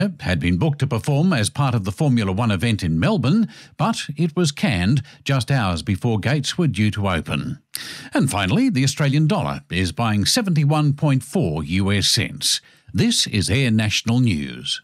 had been booked to perform as part of the Formula One event in Melbourne, but it was canned just hours before gates were due to open. And finally, the Australian dollar is buying 71.4 US cents. This is Air National News.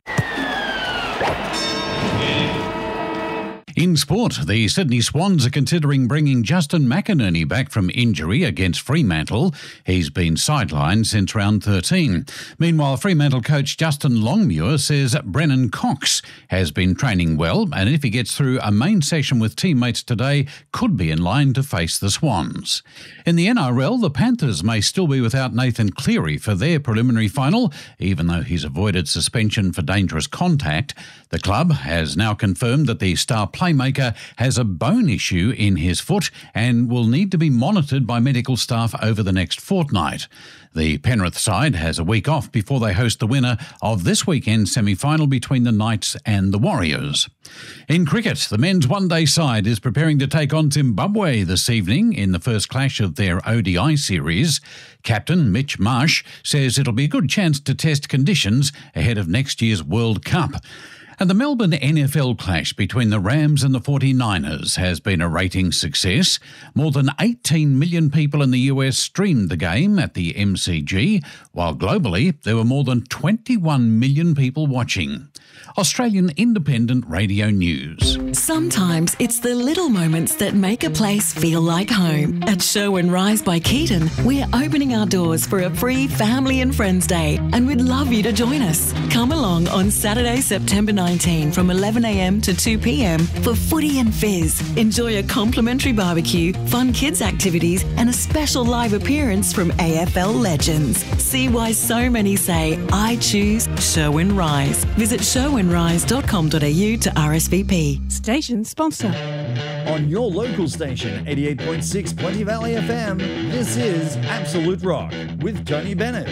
In sport, the Sydney Swans are considering bringing Justin McInerney back from injury against Fremantle. He's been sidelined since round 13. Meanwhile, Fremantle coach Justin Longmuir says Brennan Cox has been training well, and if he gets through a main session with teammates today, could be in line to face the Swans. In the NRL, the Panthers may still be without Nathan Cleary for their preliminary final, even though he's avoided suspension for dangerous contact. The club has now confirmed that the star playmaker has a bone issue in his foot and will need to be monitored by medical staff over the next fortnight. The Penrith side has a week off before they host the winner of this weekend's semi-final between the Knights and the Warriors. In cricket, the men's one-day side is preparing to take on Zimbabwe this evening in the first clash of their ODI series. Captain Mitch Marsh says it'll be a good chance to test conditions ahead of next year's World Cup. And the Melbourne NFL clash between the Rams and the 49ers has been a rating success. More than 18 million people in the US streamed the game at the MCG, while globally there were more than 21 million people watching. Australian Independent Radio News. Sometimes it's the little moments that make a place feel like home. At Show and Rise by Keaton, we're opening our doors for a free Family and Friends Day, and we'd love you to join us. Come along on Saturday, September 19 from 11 a.m. to 2 p.m. for footy and fizz. Enjoy a complimentary barbecue, fun kids activities, and a special live appearance from AFL legends. See why so many say, I choose Show and Rise. Visit showandrise.com.au to RSVP. Station sponsor. On your local station, 88.6 Plenty Valley FM, this is Absolute Rock with Tony Bennett.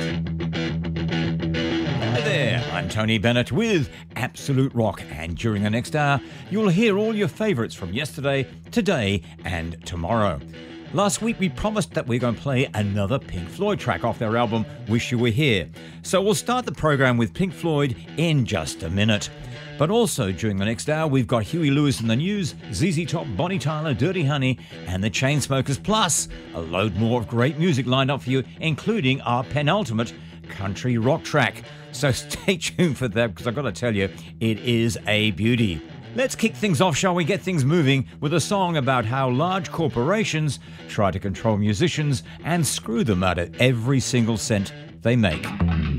Hi there, I'm Tony Bennett with Absolute Rock, and during the next hour, you'll hear all your favourites from yesterday, today, and tomorrow. Last week we promised that we're going to play another Pink Floyd track off their album Wish You Were Here. So we'll start the program with Pink Floyd in just a minute. But also during the next hour we've got Huey Lewis in the news, ZZ Top, Bonnie Tyler, Dirty Honey and the Chainsmokers, plus a load more of great music lined up for you, including our penultimate country rock track. So stay tuned for that, because I've got to tell you, it is a beauty. Let's kick things off, shall we? Get things moving with a song about how large corporations try to control musicians and screw them out of every single cent they make.